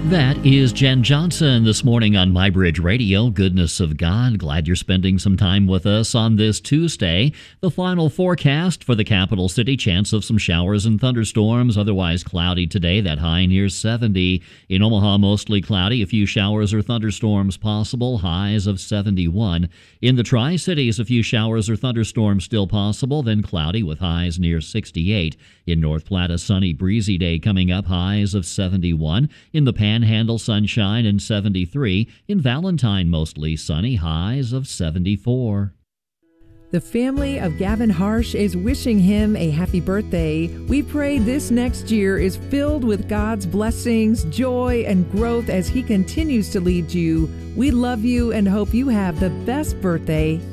That is Jen Johnson this morning on MyBridge Radio. Goodness of God. Glad you're spending some time with us on this Tuesday. The final forecast for the capital city. Chance of some showers and thunderstorms. Otherwise cloudy today. That high near 70. In Omaha, mostly cloudy. A few showers or thunderstorms possible. Highs of 71. In the Tri-Cities, a few showers or thunderstorms still possible. Then cloudy with highs near 68. In North Platte, a sunny, breezy day coming up. Highs of 71. In the Panhandle, sunshine and 73. In Valentine, mostly sunny, highs of 74. The family of Gavin Harsh is wishing him a happy birthday. We pray this next year is filled with God's blessings, joy, and growth as he continues to lead you. We love you and hope you have the best birthday